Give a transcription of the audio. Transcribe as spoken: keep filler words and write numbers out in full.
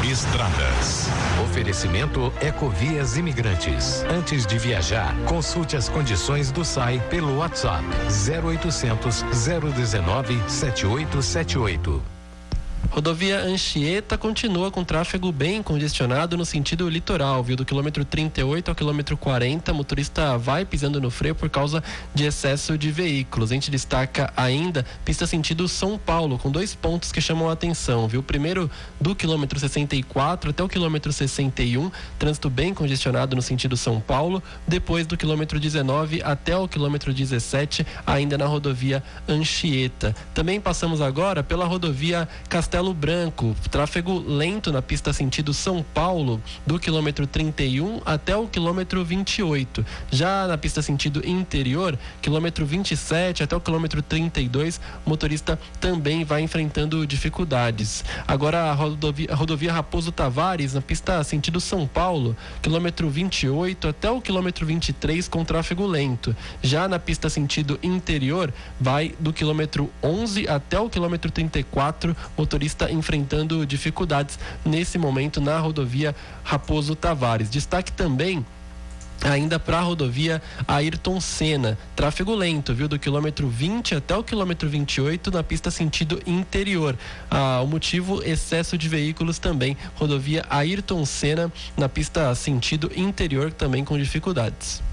Estradas. Oferecimento Ecovias Imigrantes. Antes de viajar, consulte as condições do S A I pelo WhatsApp zero oitocentos, zero um nove, sete oito sete oito. Rodovia Anchieta continua com tráfego bem congestionado no sentido litoral, viu? Do quilômetro trinta e oito ao quilômetro quarenta, motorista vai pisando no freio por causa de excesso de veículos. A gente destaca ainda pista sentido São Paulo, com dois pontos que chamam a atenção, viu? Primeiro, do quilômetro sessenta e quatro até o quilômetro sessenta e um, trânsito bem congestionado no sentido São Paulo. Depois, do quilômetro dezenove até o quilômetro dezessete, ainda na rodovia Anchieta. Também passamos agora pela rodovia Castelo Branco, tráfego lento na pista sentido São Paulo, do quilômetro trinta e um até o quilômetro vinte e oito. Já na pista sentido interior, quilômetro vinte e sete até o quilômetro trinta e dois, o motorista também vai enfrentando dificuldades. Agora a rodovia, a rodovia Raposo Tavares, na pista sentido São Paulo, quilômetro vinte e oito até o quilômetro vinte e três, com tráfego lento. Já na pista sentido interior, vai do quilômetro onze até o quilômetro trinta e quatro, motorista está enfrentando dificuldades nesse momento na rodovia Raposo Tavares. Destaque também ainda para a rodovia Ayrton Senna, tráfego lento, viu? Do quilômetro vinte até o quilômetro vinte e oito na pista sentido interior. Ah, o motivo, excesso de veículos também. Rodovia Ayrton Senna na pista sentido interior, também com dificuldades.